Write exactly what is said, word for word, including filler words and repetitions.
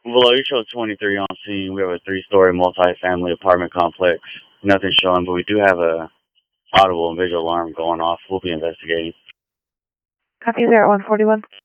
Below, you show twenty-three on scene. We have a three-story multi-family apartment complex. Nothing showing, but we do have a audible and visual alarm going off. We'll be investigating. Copy there at one forty-one.